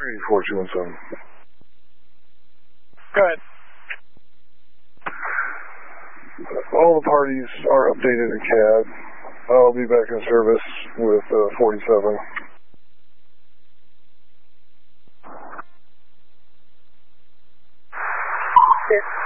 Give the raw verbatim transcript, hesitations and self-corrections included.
eighty-four two one seven. Go ahead. All the parties are updated in C A D. I'll be back in service with uh, forty-seven. Yes.